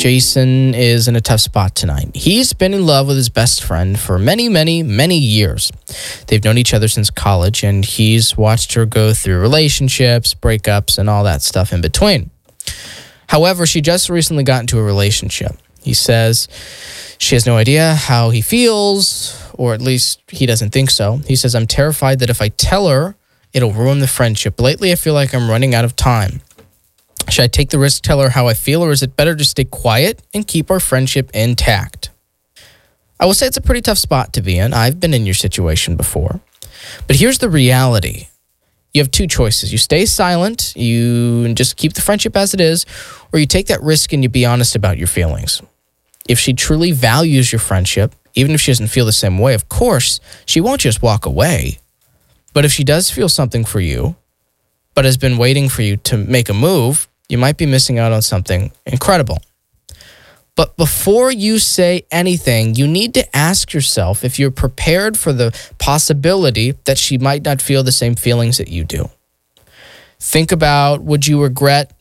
Jason is in a tough spot tonight. He's been in love with his best friend for many, many, many years. They've known each other since college, and he's watched her go through relationships, breakups, and all that stuff in between. However, she just recently got into a relationship. He says she has no idea how he feels, or at least he doesn't think so. He says, I'm terrified that if I tell her, it'll ruin the friendship. Lately, I feel like I'm running out of time. Should I take the risk, tell her how I feel, or is it better to stay quiet and keep our friendship intact? I will say it's a pretty tough spot to be in. I've been in your situation before. But here's the reality. You have two choices. You stay silent, you just keep the friendship as it is, or you take that risk and you be honest about your feelings. If she truly values your friendship, even if she doesn't feel the same way, of course, she won't just walk away. But if she does feel something for you, but has been waiting for you to make a move, you might be missing out on something incredible. But before you say anything, you need to ask yourself if you're prepared for the possibility that she might not feel the same feelings that you do. Think about, would you regret